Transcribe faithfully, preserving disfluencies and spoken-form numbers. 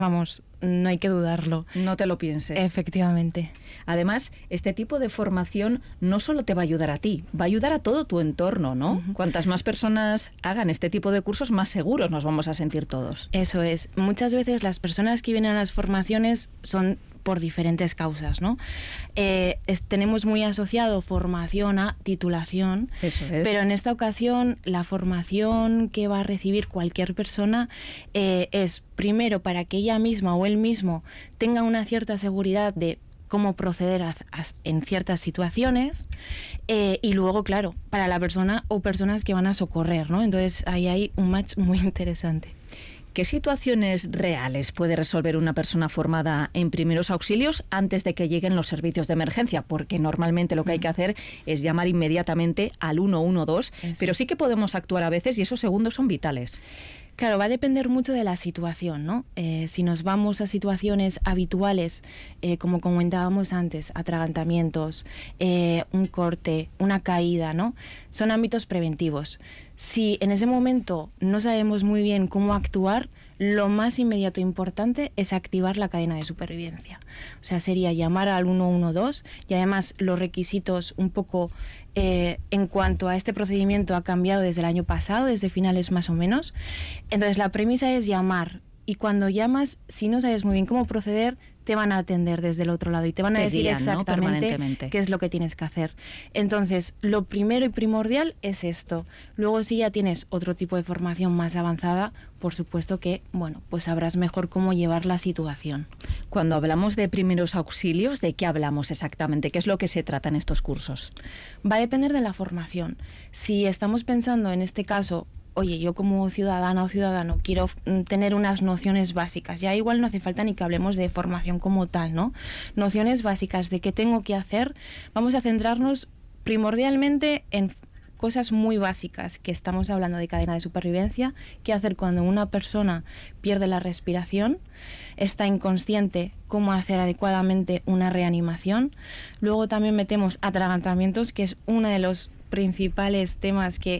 Vamos, no hay que dudarlo. No te lo pienses. Efectivamente. Además, este tipo de formación no solo te va a ayudar a ti, va a ayudar a todo tu entorno, ¿no? Uh-huh. Cuantas más personas hagan este tipo de cursos, más seguros nos vamos a sentir todos. Eso es. Muchas veces las personas que vienen a las formaciones son por diferentes causas, ¿no? Eh, es, tenemos muy asociado formación a titulación. Eso es. Pero en esta ocasión la formación que va a recibir cualquier persona eh, es primero para que ella misma o él mismo tenga una cierta seguridad de cómo proceder a, a, en ciertas situaciones eh, y luego, claro, para la persona o personas que van a socorrer, ¿no? Entonces ahí hay un match muy interesante. ¿Qué situaciones reales puede resolver una persona formada en primeros auxilios antes de que lleguen los servicios de emergencia? Porque normalmente lo que hay que hacer es llamar inmediatamente al uno uno dos, Eso pero sí que podemos actuar a veces y esos segundos son vitales. Claro, va a depender mucho de la situación, ¿no? Eh, si nos vamos a situaciones habituales, eh, como comentábamos antes, atragantamientos, eh, un corte, una caída, ¿no? Son ámbitos preventivos. Si en ese momento no sabemos muy bien cómo actuar, lo más inmediato e importante es activar la cadena de supervivencia. O sea, sería llamar al uno uno dos y además los requisitos un poco eh, en cuanto a este procedimiento ha cambiado desde el año pasado, desde finales más o menos. Entonces la premisa es llamar y cuando llamas, si no sabes muy bien cómo proceder, te van a atender desde el otro lado y te van a te decir guían, exactamente ¿no? qué es lo que tienes que hacer. Entonces, lo primero y primordial es esto. Luego, si ya tienes otro tipo de formación más avanzada, por supuesto que, bueno, pues sabrás mejor cómo llevar la situación. Cuando hablamos de primeros auxilios, ¿de qué hablamos exactamente? ¿Qué es lo que se trata en estos cursos? Va a depender de la formación. Si estamos pensando en este caso, oye, yo como ciudadana o ciudadano quiero tener unas nociones básicas, ya igual no hace falta ni que hablemos de formación como tal, ¿no? Nociones básicas de qué tengo que hacer, vamos a centrarnos primordialmente en cosas muy básicas, que estamos hablando de cadena de supervivencia, qué hacer cuando una persona pierde la respiración, está inconsciente, cómo hacer adecuadamente una reanimación. Luego también metemos atragantamientos, que es uno de los principales temas que